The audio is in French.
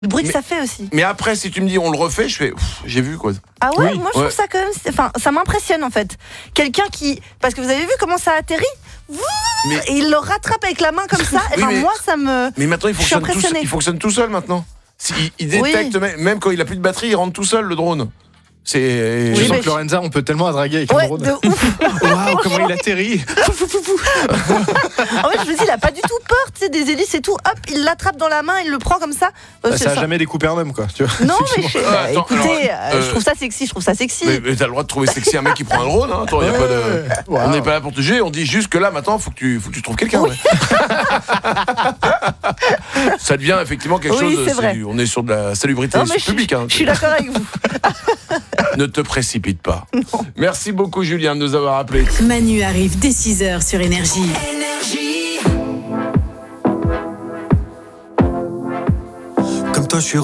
Le bruit que ça fait aussi. Mais après, si tu me dis on le refait, je fais j'ai vu quoi. Ah ouais, Oui. moi je trouve ça quand même. Enfin, ça m'impressionne en fait. Quelqu'un qui. Parce que vous avez vu comment ça atterrit et il le rattrape avec la main comme ça. Et Oui, mais- moi ça me. Mais maintenant, Je suis impressionnée. il fonctionne tout seul maintenant. Il détecte, même quand il a plus de batterie, il rentre tout seul le drone. C'est. Je Oui, sens mais que Lorenza, on peut tellement draguer avec un Ouais, drone. de ouf. Waouh, comment il atterrit. En fait, je me dis, il a pas du tout peur, tu sais, des hélices et tout. Hop, il l'attrape dans la main, il le prend comme ça. Ça C'est a jamais découpé un homme, quoi. Tu vois. Non, mais Attends, écoutez, alors, je trouve ça sexy, Mais t'as le droit de trouver sexy un mec qui prend un drone. Hein. Attends, y a pas de... Wow. On n'est pas là pour te juger. On dit juste que là, maintenant, faut que tu trouves quelqu'un. Ouais. Ça devient effectivement quelque Oui, chose. c'est vrai. On est sur de la salubrité Non, mais publique. Hein. je suis d'accord avec vous. Ne te précipite pas. Merci beaucoup, Julien, de nous avoir appelés. Manu arrive dès 6h sur Énergie. Comme toi, je suis